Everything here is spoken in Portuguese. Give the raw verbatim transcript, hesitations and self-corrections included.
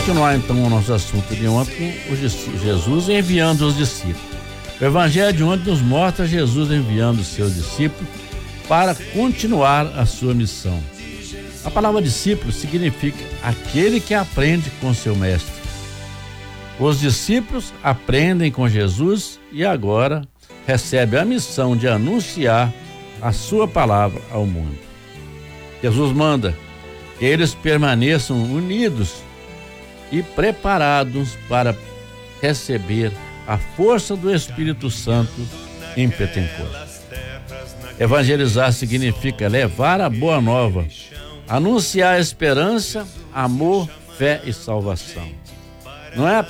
continuar então o nosso assunto de ontem, o Jesus enviando os discípulos. O evangelho de ontem nos mostra Jesus enviando os seus discípulos para continuar a sua missão. A palavra discípulo significa aquele que aprende com seu mestre. Os discípulos aprendem com Jesus e agora recebem a missão de anunciar a sua palavra ao mundo. Jesus manda que eles permaneçam unidos e preparados para receber a força do Espírito Santo em Pentecostes. Evangelizar significa levar a boa nova, anunciar esperança, amor, fé e salvação. Não é